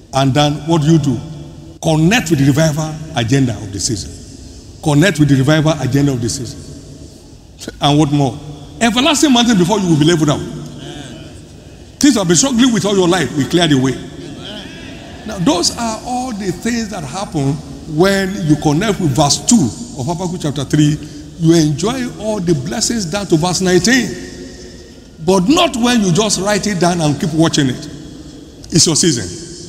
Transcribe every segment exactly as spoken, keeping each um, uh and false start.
And then what do you do? Connect with the revival agenda of the season. Connect with the revival agenda of the season. And what more? Everlasting mountain before you will be leveled out. Things you have been struggling with all your life, we clear the way. Now, those are all the things that happen when you connect with verse two of Habakkuk chapter three. You enjoy all the blessings down to verse nineteen. But not when you just write it down and keep watching it. It's your season.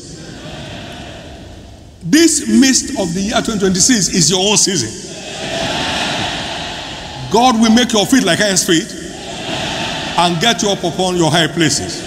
This mist of the year twenty twenty-six is your own season. God will make your feet like hinds feet and get you up upon your high places.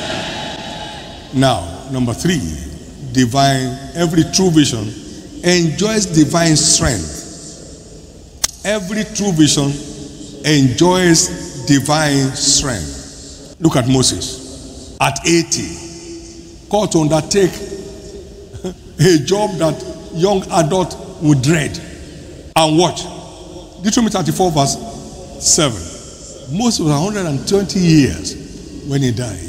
Now, number three, divine, every true vision enjoys divine strength. Every true vision enjoys divine strength. Look at Moses. At eighty, called to undertake a job that young adult would dread. And watch. Deuteronomy thirty-four verse seven. Moses was one hundred twenty years when he died.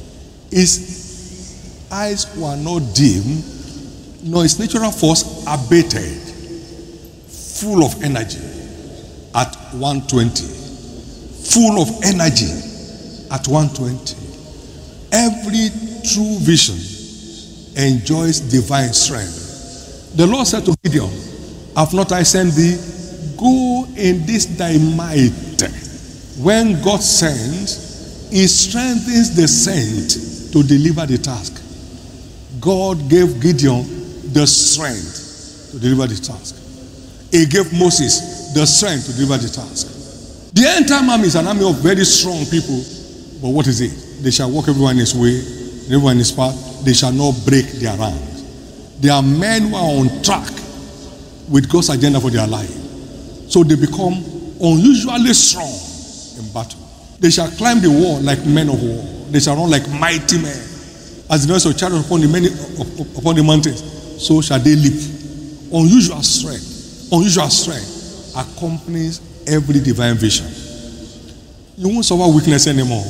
His eyes were not dim, nor his natural force abated. Full of energy at one twenty. Full of energy at one twenty. Every true vision enjoys divine strength. The Lord said to Gideon, have not I sent thee? Go in this thy might. When God sends, he strengthens the sent to deliver the task. God gave Gideon the strength to deliver the task. He gave Moses the strength to deliver the task. The entire army is an army of very strong people. But what is it? They shall walk everyone in his way, everyone in his path. They shall not break their ranks. They are men who are on track with God's agenda for their life. So they become unusually strong in battle. They shall climb the wall like men of war. They shall run like mighty men. As the noise of chariots upon the many upon the mountains, so shall they leap. Unusual strength, unusual strength accompanies every divine vision. You won't suffer weakness anymore.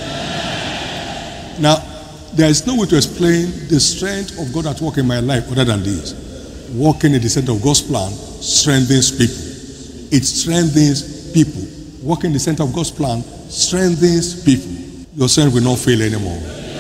Now, there is no way to explain the strength of God at work in my life other than this. Walking in the center of God's plan strengthens people. It strengthens people. Walking in the center of God's plan strengthens people. Your strength will not fail anymore.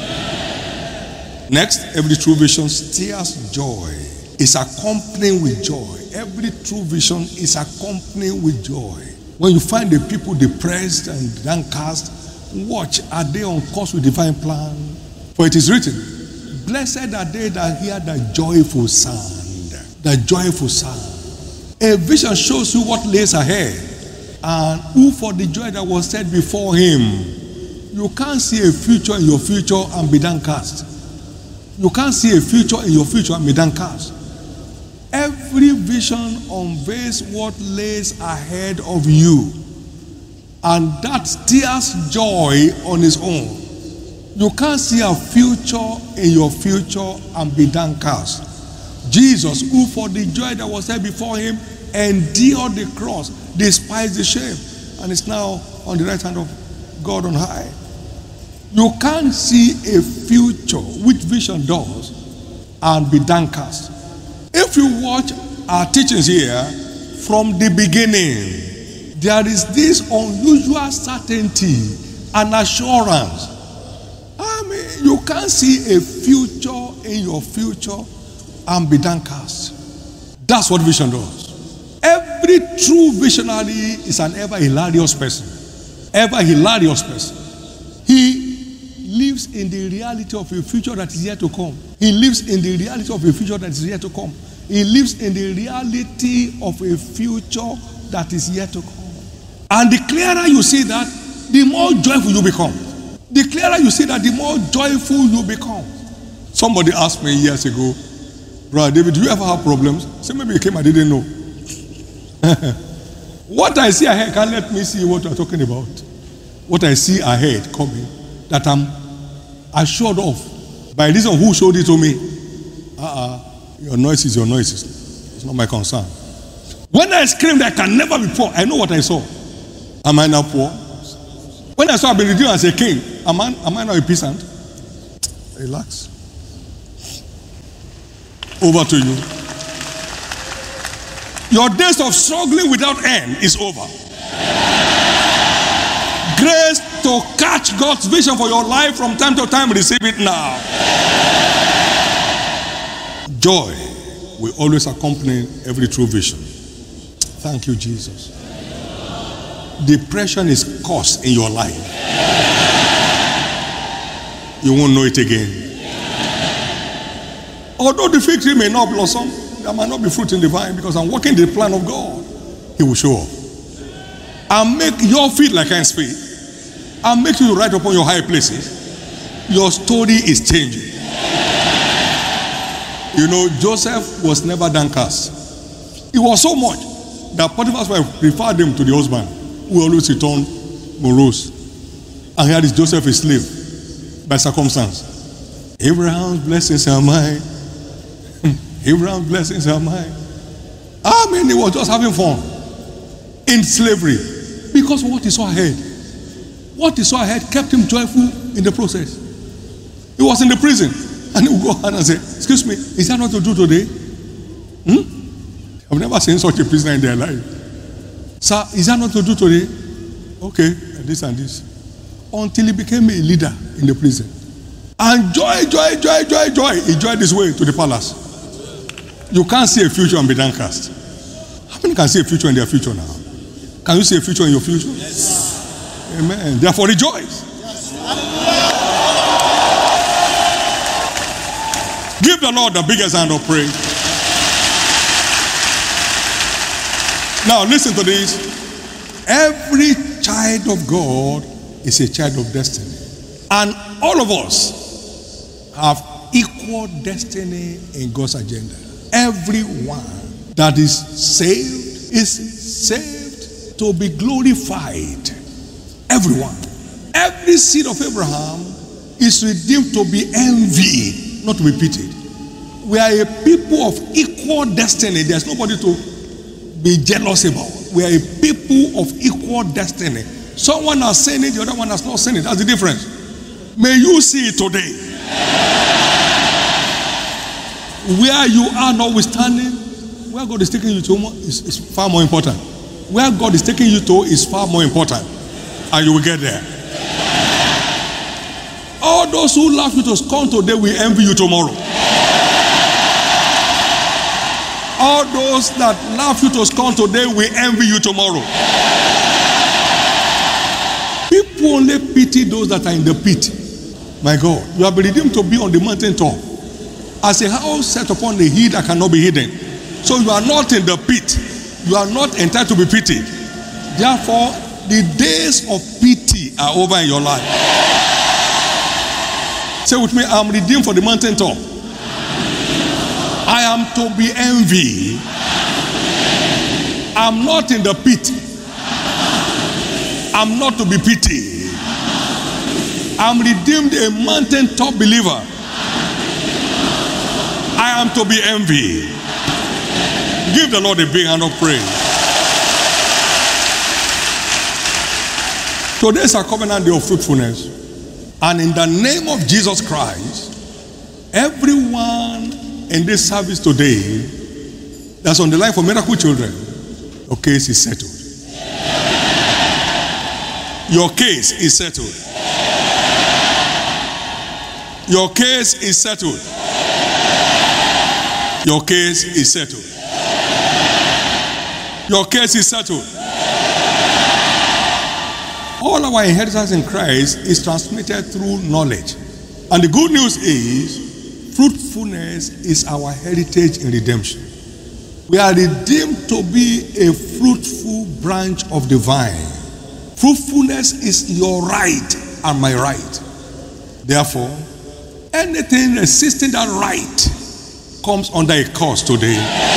Next, every true vision stirs joy. It's accompanied with joy. Every true vision is accompanied with joy. When you find the people depressed and downcast, watch, are they on course with divine plan? For it is written, blessed are they that hear the joyful sound. The joyful sound. A vision shows you what lays ahead, and who for the joy that was set before him. You can't see a future in your future and be downcast. You can't see a future in your future and be downcast. Every vision unveils what lays ahead of you, and that stirs joy on its own. You can't see a future in your future and be downcast. Jesus, who for the joy that was set before him endured the cross, despised the shame, and is now on the right hand of God on high. You can't see a future, which vision does, and be downcast. If you watch our teachings here from the beginning, there is this unusual certainty and assurance. I mean, you can't see a future in your future and be downcast. That's what vision does. Every true visionary is an ever hilarious person. Ever hilarious person. He lives in the reality of a future that is yet to come. He lives in the reality of a future that is yet to come. He lives in the reality of a future that is yet to come. And the clearer you see that, the more joyful you become. The clearer you see that, the more joyful you become. Somebody asked me years ago, Brother David, do you ever have problems? I said, maybe you came, I didn't know. What I see ahead can't let me see what you're talking about. What I see ahead coming, that I'm assured of, by reason who showed it to me. Uh-uh. Your noise is your noise. It's not my concern. When I screamed, I can never be poor. I know what I saw. Am I now poor? When I saw I've been redeemed as a king, am I, am I now a peasant? Relax. Over to you. Your days of struggling without end is over. Grace to catch God's vision for your life from time to time, receive it now. Joy will always accompany every true vision. Thank you, Jesus. Depression is cursed in your life. You won't know it again. Although the fig tree may not blossom, there might not be fruit in the vine, because I'm working the plan of God. He will show up and make your feet like hinds feet, and make you right upon your high places. Your story is changing. You know, Joseph was never downcast. It was so much that Potiphar's wife referred him to the husband, who always returned morose. And here is Joseph, a slave by circumstance. Abraham's blessings are mine. Abraham's blessings are mine. I mean, he was just having fun in slavery because what he saw ahead. What he saw ahead kept him joyful in the process. He was in the prison, and he would go out and say, excuse me, is that what to do today? Hmm? I've never seen such a prisoner in their life. Sir, is that not to do today? Okay, and this and this. Until he became a leader in the prison. And joy, joy, joy, joy, joy. He joined his way to the palace. You can't see a future and be downcast. How many can see a future in their future now? Can you see a future in your future? Yes. Amen. Therefore rejoice. Yes. Give the Lord the biggest hand of praise. Now listen to this. Every child of God is a child of destiny. And all of us have equal destiny in God's agenda. Everyone that is saved is saved to be glorified. Everyone. Every seed of Abraham is redeemed to be envied, not to be pitied. We are a people of equal destiny. There's nobody to be jealous about. We are a people of equal destiny. Someone has seen it, the other one has not seen it. That's the difference. May you see it today. Where you are notwithstanding, where God is taking you to is, is far more important. Where God is taking you to is far more important. And you will get there. All those who laugh you to scorn today will envy you tomorrow. All those that laugh you to scorn today will envy you tomorrow. People only pity those that are in the pit. My God, you have been redeemed to be on the mountain top. As a house set upon the hill that cannot be hidden. So you are not in the pit. You are not entitled to be pitied. Therefore, the days of pity are over in your life. Say with me, I am redeemed for the mountain top. I am to be envied. I'm not in the pit. I'm not to be pitied. I'm redeemed, a mountain top believer. I am to be envied. Give the Lord a big hand of praise. Today is a covenant day of fruitfulness. And in the name of Jesus Christ, everyone in this service today that's on the line for Miracle Children, your case is settled. Your case is settled. Your case is settled. Your case is settled. Your case is settled. All our inheritance in Christ is transmitted through knowledge. And the good news is, fruitfulness is our heritage in redemption. We are redeemed to be a fruitful branch of the vine. Fruitfulness is your right and my right. Therefore, anything resisting that right comes under a curse today.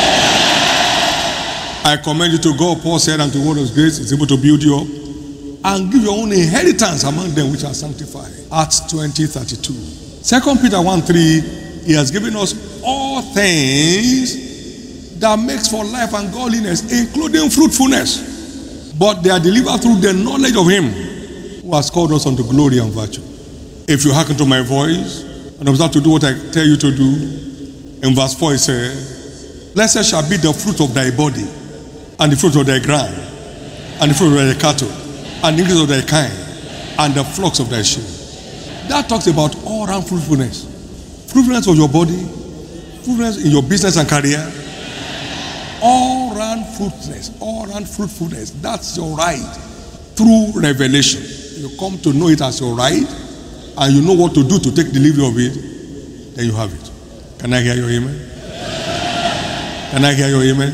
I commend you to God. Paul said, and to what His grace is able to build you up and give your own inheritance among them which are sanctified. Acts twenty thirty-two. Second Peter one three, He has given us all things that makes for life and godliness, including fruitfulness. But they are delivered through the knowledge of Him who has called us unto glory and virtue. If you hearken to my voice and observe to do what I tell you to do, In verse four it says, blessed shall be the fruit of thy body, and the fruit of thy ground, and the fruit of thy cattle, and the increase of thy kind, and the flocks of thy sheep. That talks about all round fruitfulness. Fruitfulness of your body, fruitfulness in your business and career, all round fruitfulness, all round fruitfulness. That's your right through revelation. You come to know it as your right, and you know what to do to take delivery of it, then you have it. Can I hear your amen? Can I hear your amen?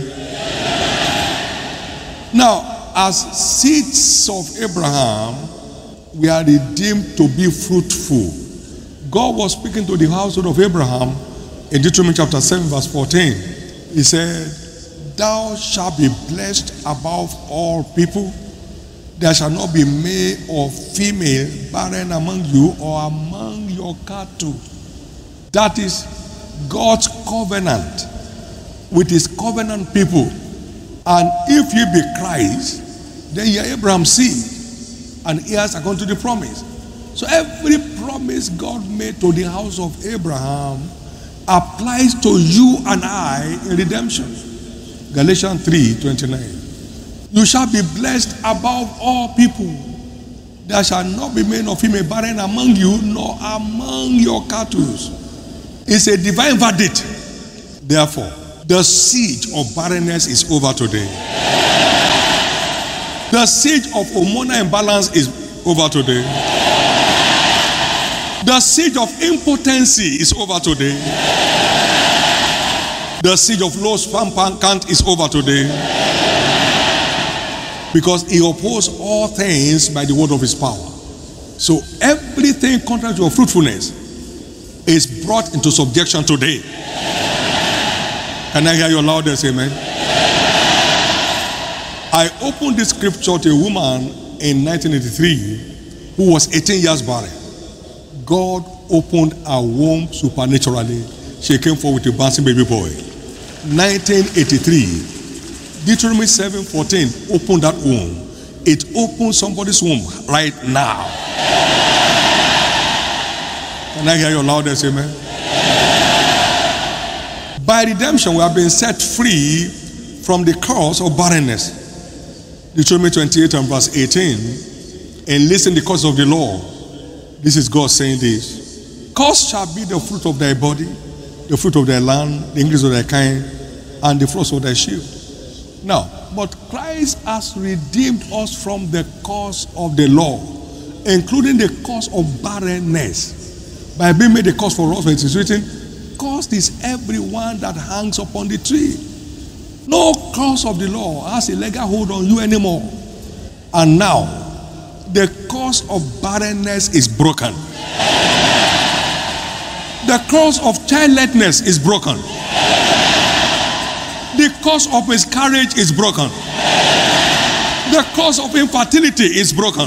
Now, as seeds of Abraham, we are redeemed to be fruitful. God was speaking to the household of Abraham in Deuteronomy chapter seven verse fourteen. He said, thou shalt be blessed above all people. There shall not be male or female barren among you or among your cattle. That is God's covenant with his covenant people. And if ye be Christ, then ye are Abraham's seed, and heirs according to the promise. So every promise God made to the house of Abraham applies to you and I in redemption. Galatians three twenty-nine. You shall be blessed above all people. There shall not be male or female barren among you, nor among your cattle. It's a divine verdict. Therefore, the siege of barrenness is over today. The siege of hormonal imbalance is over today. The siege of impotency is over today. The siege of low sperm count is over today. Because he opposed all things by the word of his power. So everything contrary to your fruitfulness is brought into subjection today. Can I hear your loudest amen? I opened this scripture to a woman in nineteen eighty-three who was eighteen years barren. God opened her womb supernaturally. She came forward with a bouncing baby boy. nineteen eighty-three. Deuteronomy seven fourteen opened that womb. It opened somebody's womb right now. Can I hear your loudest amen? By redemption, we have been set free from the curse of barrenness. Deuteronomy twenty-eight and verse eighteen. And listen the curse of the law. This is God saying this. Cursed shall be the fruit of thy body, the fruit of thy land, the increase of thy kind, and the flocks of thy sheep. Now, but Christ has redeemed us from the curse of the law, including the curse of barrenness, by being made a curse for us, when it is written, cursed is everyone that hangs upon the tree. No curse of the law has a legal hold on you anymore. And now, the curse of barrenness is broken. The curse of childlessness is broken. The curse of miscarriage is broken. The curse of infertility is broken.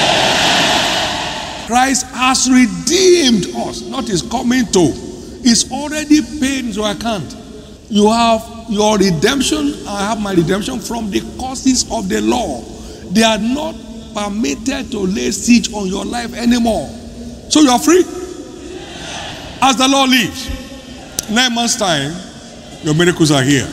Christ has redeemed us, not is coming to. It's already paid into account. You have your redemption, I have my redemption from the curses of the law. They are not permitted to lay siege on your life anymore. So you are free. As the Lord lives, nine months' time, your miracles are here.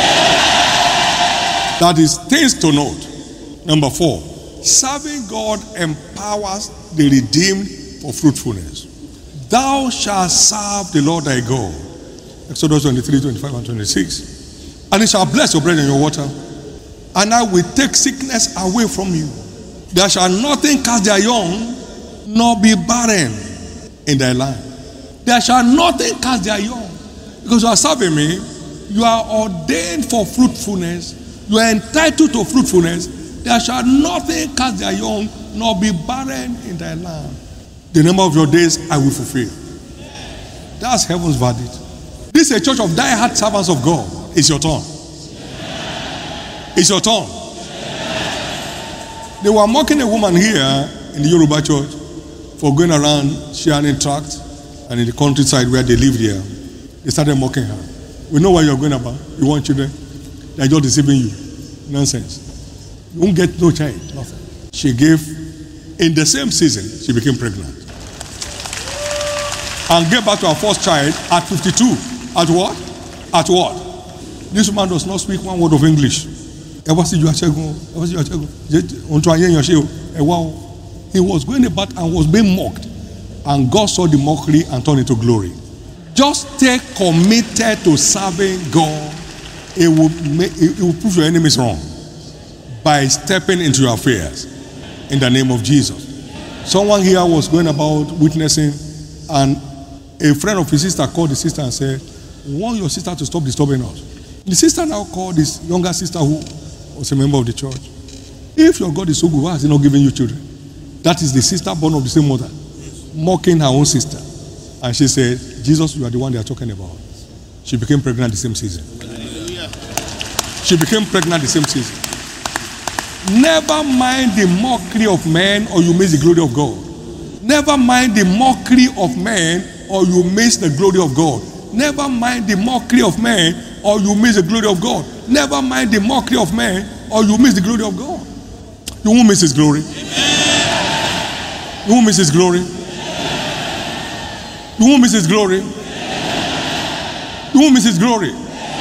That is things to note. Number four, serving God empowers the redeemed for fruitfulness. Thou shalt serve the Lord thy God. Exodus twenty-three, twenty-five, and twenty-six. And he shall bless your bread and your water, and I will take sickness away from you. There shall nothing cast their young, nor be barren in thy land. There shall nothing cast their young. Because you are serving me, you are ordained for fruitfulness. You are entitled to fruitfulness. There shall nothing cast their young, nor be barren in thy land. The number of your days I will fulfill. That's heaven's verdict. This is a church of die-hard servants of God. It's your turn. It's your turn. They were mocking a woman here in the Yoruba church for going around sharing tracts, and in the countryside where they lived here, they started mocking her. We know what you're going about. You want children. They're just deceiving you. Nonsense. You won't get no child. Nothing. She gave, in the same season, she became pregnant. And gave back to her first child at fifty-two. At what? At what? This woman does not speak one word of English. He was going about and was being mocked. And God saw the mockery and turned it to glory. Just stay committed to serving God. It will, make, it will prove your enemies wrong by stepping into your affairs in the name of Jesus. Someone here was going about witnessing, and a friend of his sister called the sister and said, "Want your sister to stop disturbing us." The sister now called this younger sister who was a member of the church. If your God is so good, why has he not given you children? That is the sister born of the same mother, mocking her own sister. And she said, "Jesus, you are the one they are talking about." She became pregnant the same season. She became pregnant the same season. Never mind the mockery of men or you miss the glory of God. Never mind the mockery of men or you miss the glory of God. Never mind the mockery of men or you miss the glory of God. Never mind the mockery of men or you miss the glory of God. You won't miss his glory. You won't miss his glory. You won't miss his glory. You won't miss his glory.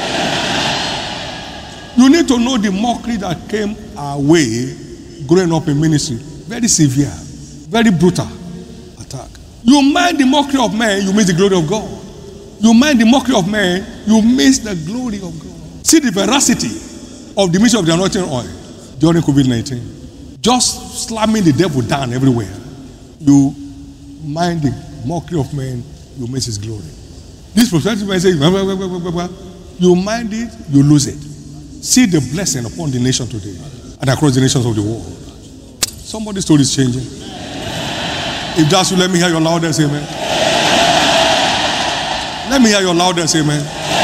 You need to know the mockery that came our way growing up in ministry. Very severe, very brutal attack. You mind the mockery of men, you miss the glory of God. You mind the mockery of men, you miss the glory of God. See the veracity of the mission of the anointing oil during COVID nineteen. Just slamming the devil down everywhere. You mind the mockery of men, you miss his glory. This prophetic message, you mind it, you lose it. See the blessing upon the nation today and across the nations of the world. Somebody's story is changing. If that's you, let me hear your loudest amen. Let me hear your loudest amen.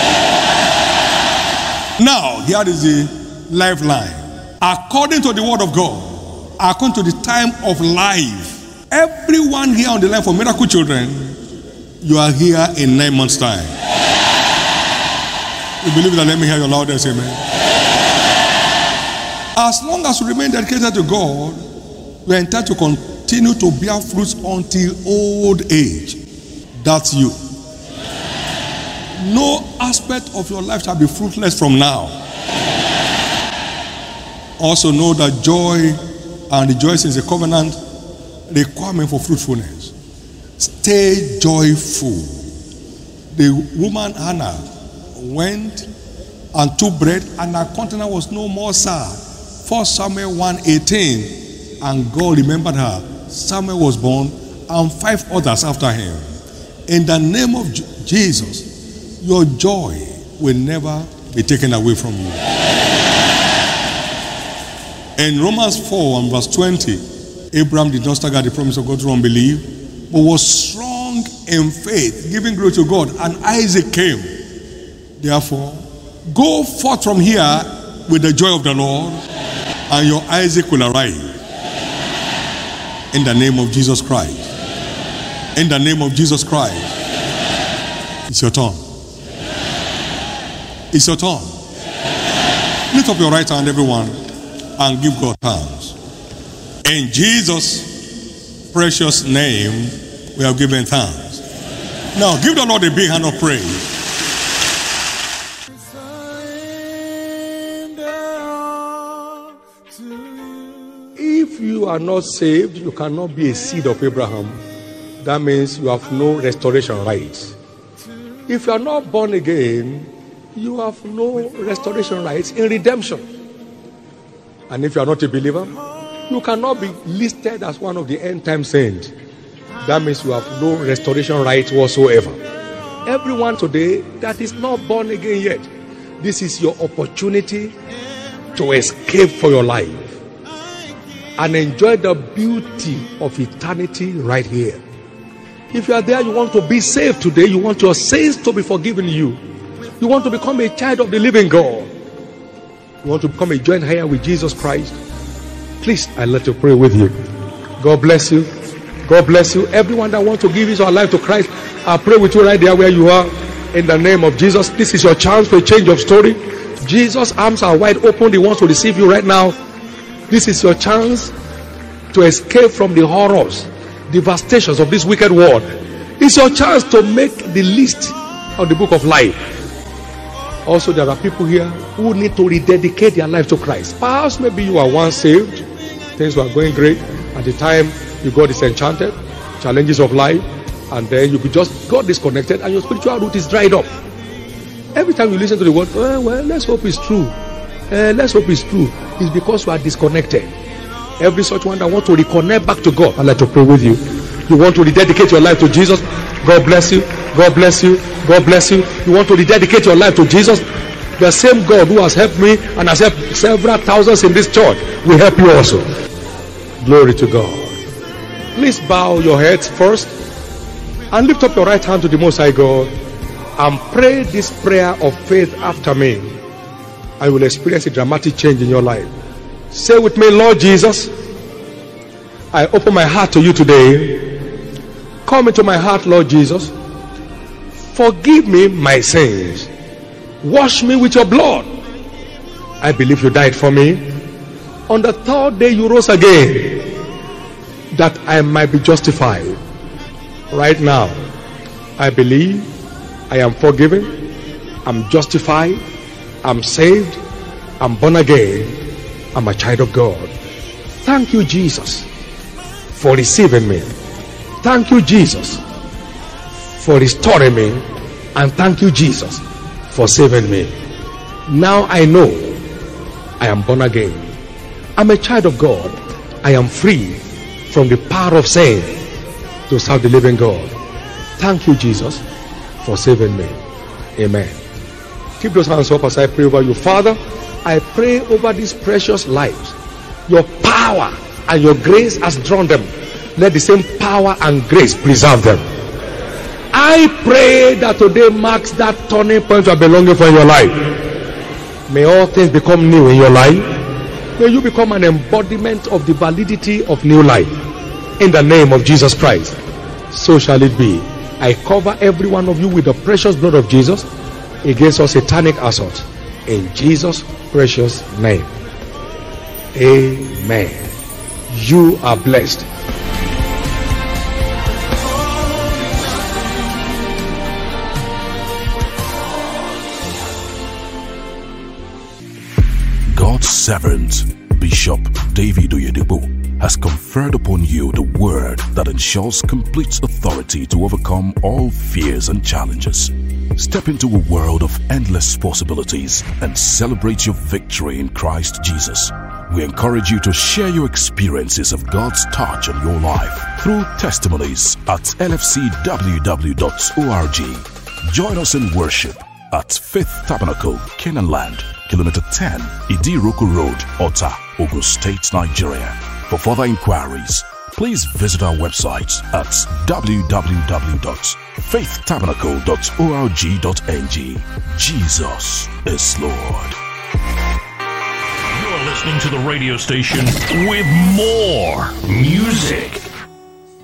Now, here is the lifeline. According to the word of God, according to the time of life, everyone here on the line for Miracle Children, you are here in nine months' time. You believe that? Let me hear your loudest amen. As long as you remain dedicated to God, you are entitled to continue to bear fruits until old age. That's you. No aspect of your life shall be fruitless from now. Also know that joy and rejoicing is a covenant requirement for fruitfulness. Stay joyful. The woman Hannah went and took bread, and her countenance was no more sad. First Samuel one eighteen, and God remembered her. Samuel was born, and five others after him. In the name of Jesus, your joy will never be taken away from you. In Romans four and verse twenty, Abraham did not stagger the promise of God through unbelief, but was strong in faith, giving glory to God, and Isaac came. Therefore, go forth from here with the joy of the Lord, and your Isaac will arrive. In the name of Jesus Christ. In the name of Jesus Christ. It's your turn. It's your turn. Lift up your right hand, everyone, and give God thanks. In Jesus' precious name, we have given thanks. Now, give the Lord a big hand of praise. If you are not saved, you cannot be a seed of Abraham. That means you have no restoration rights. If you are not born again, you have no restoration rights in redemption. And if you are not a believer, you cannot be listed as one of the end time saints. That means you have no restoration rights whatsoever. Everyone today that is not born again yet, this is your opportunity to escape for your life and enjoy the beauty of eternity right here. If you are there, you want to be saved today, you want your sins to be forgiven you, you want to become a child of the living God, you want to become a joint heir with Jesus Christ, please, I let you pray with you. God bless you. God bless you. Everyone that wants to give his or her life to Christ, I pray with you right there where you are. In the name of Jesus, this is your chance for a change of story. Jesus' arms are wide open. He wants to receive you right now. This is your chance to escape from the horrors, devastations of this wicked world. It's your chance to make the least on the book of life. Also, there are people here who need to rededicate their life to Christ. Perhaps maybe you are once saved, things were going great. At the time you got disenchanted, challenges of life, and then you just got disconnected and your spiritual root is dried up. Every time you listen to the word, oh, well, let's hope it's true. Uh, let's hope it's true. It's because you are disconnected. Every such one that wants to reconnect back to God, I'd like to pray with you. You want to rededicate your life to Jesus? God bless you. God bless you. God bless you. You want to rededicate your life to Jesus? The same God who has helped me and has helped several thousands in this church will help you also. Glory to God. Please bow your heads first and lift up your right hand to the Most High God and pray this prayer of faith after me. I will experience a dramatic change in your life. Say with me, Lord Jesus, I open my heart to you today. Come into my heart, Lord Jesus. Forgive me my sins. Wash me with your blood. I believe you died for me. On the third day you rose again, that I might be justified. Right now, I believe I am forgiven, I'm justified, I'm saved, I'm born again, I'm a child of God. Thank you, Jesus, for receiving me. Thank you, Jesus, for restoring me. And thank you, Jesus, for saving me. Now I know I am born again. I'm a child of God. I am free from the power of sin to serve the living God. Thank you, Jesus, for saving me. Amen. Keep those hands up as I pray over you. Father, I pray over these precious lives. Your power and your grace has drawn them. Let the same power and grace preserve them. I pray that today marks that turning point of belonging for your life. May all things become new in your life. May you become an embodiment of the validity of new life. In the name of Jesus Christ, so shall it be. I cover every one of you with the precious blood of Jesus against all satanic assault. In Jesus' precious name. Amen. You are blessed. God's servant, Bishop David Oyedepo, has conferred upon you the word that ensures complete authority to overcome all fears and challenges. Step into a world of endless possibilities and celebrate your victory in Christ Jesus. We encourage you to share your experiences of God's touch on your life through testimonies at L F C W W dot org. Join us in worship at Faith Tabernacle, Canaan Land, Kilometer ten, Idiroko Road, Ota, Ogun State, Nigeria. For further inquiries, please visit our website at w w w dot faith tabernacle dot org dot n g. Jesus is Lord. You're listening to the radio station with more music.